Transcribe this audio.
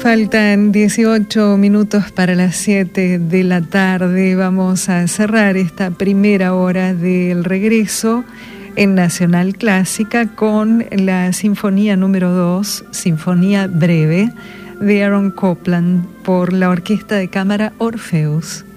Faltan 18 minutos para las 7 de la tarde. Vamos a cerrar esta primera hora del regreso en Nacional Clásica con la Sinfonía número 2, Sinfonía Breve, de Aaron Copland, por la Orquesta de Cámara Orpheus.